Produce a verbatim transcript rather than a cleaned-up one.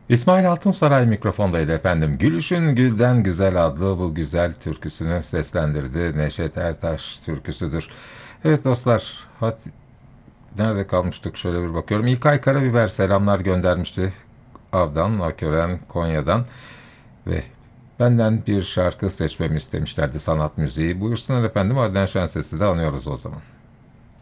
İsmail Altunsaray mikrofondaydı efendim. Gülüşün Gülden Güzel adlı bu güzel türküsünü seslendirdi. Neşet Ertaş türküsüdür. Evet dostlar, hat nerede kalmıştık şöyle bir bakıyorum. İlkay Karabiber selamlar göndermişti. Avdan, Akören, Konya'dan ve benden bir şarkı seçmemi istemişlerdi, sanat müziği. Buyursunlar efendim, Adnan Şenses'i de anıyoruz o zaman.